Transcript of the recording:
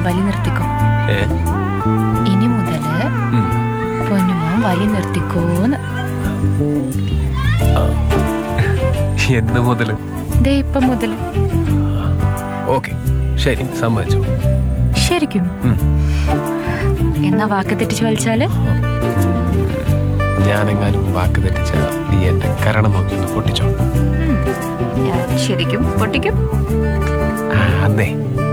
വലി നിർത്തിക്കോ. ഏ? ഇനി മുതല് പൊന്നുമോൻ വലി നിർത്തിക്കോന്ന്. എന്ന് മുതല്? ദേ ഇപ്പം മുതല്. ഓക്കെ, ശരി, സമ്മതിച്ചു. ശരിക്കും? എന്നാ വാക്ക് തെറ്റിച്ച് വലിച്ചാല്? ഞാനെങ്ങാനും വാക്ക് തെറ്റിച്ച നീ എന്റെ കരണം നോക്കി ഒന്ന് പൊട്ടിച്ചോ. ഞാൻ ശരിക്കും പൊട്ടിക്കും. അന്നേ